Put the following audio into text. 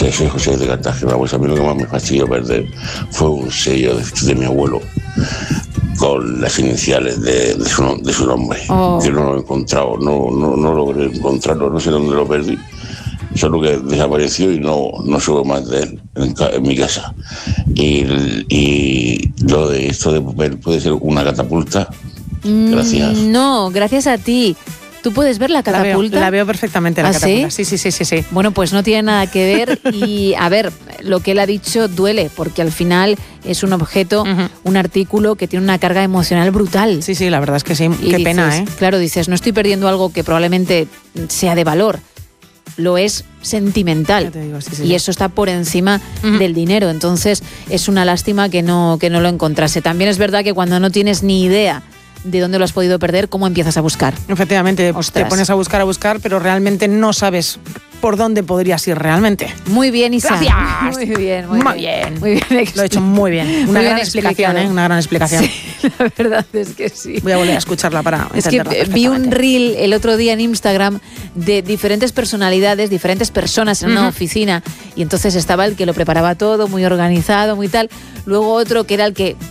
soy José de Cartagena. Pues a mí lo que más me fastidió perder fue un sello de mi abuelo con las iniciales de su nombre, que no lo he encontrado, no logré encontrarlo, no sé dónde lo perdí, solo que desapareció y no supe más de él en mi casa. Y lo de esto de papel puede ser una catapulta. Gracias. No, gracias a ti. ¿Tú puedes ver la catapulta? La veo perfectamente, la catapulta. Sí. Bueno, pues no tiene nada que ver y, a ver, lo que él ha dicho duele, porque al final es un objeto, un artículo que tiene una carga emocional brutal. Sí, la verdad es que sí. Y qué dices, pena, ¿eh? Claro, dices, no estoy perdiendo algo que probablemente sea de valor. Lo es sentimental. Ya te digo, sí. Y eso está por encima del dinero. Entonces, es una lástima que no lo encontrase. También es verdad que cuando no tienes ni idea de dónde lo has podido perder, ¿cómo empiezas a buscar? Efectivamente, Ostras. te pones a buscar, pero realmente no sabes por dónde podrías ir realmente. Muy bien, Isa. Gracias. Muy bien. Muy bien. Lo he hecho muy bien. Una gran explicación, ¿eh? Una gran explicación. Sí, la verdad es que sí. Voy a volver a escucharla para Es que entenderla vi un perfectamente. reel el otro día en Instagram de diferentes personalidades, diferentes personas en una oficina, y entonces estaba el que lo preparaba todo, muy organizado, muy tal. Luego otro que era el que